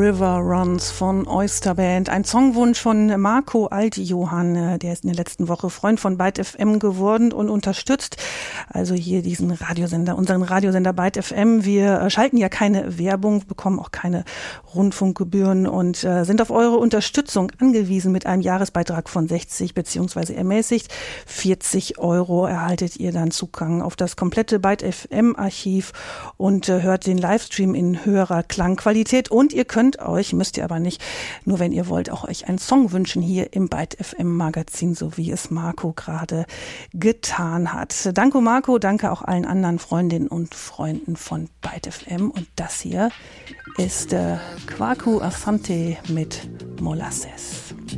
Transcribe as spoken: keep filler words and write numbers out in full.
River Runs von Oyster Band. Ein Songwunsch von Marco Alt-Johann. Der ist in der letzten Woche Freund von Byte F M geworden und unterstützt also hier diesen Radiosender, unseren Radiosender Byte F M. Wir schalten ja keine Werbung, bekommen auch keine Rundfunkgebühren und äh, sind auf eure Unterstützung angewiesen. Mit einem Jahresbeitrag von sechzig beziehungsweise ermäßigt vierzig Euro erhaltet ihr dann Zugang auf das komplette Byte F M Archiv und äh, hört den Livestream in höherer Klangqualität. Und ihr könnt euch, müsst ihr aber nicht, nur wenn ihr wollt, auch euch einen Song wünschen hier im Byte F M Magazin, so wie es Marco gerade getan hat. Danke Marco, danke auch allen anderen Freundinnen und Freunden von Byte F M. Und das hier ist äh, Kwaku Asante mit Molasses.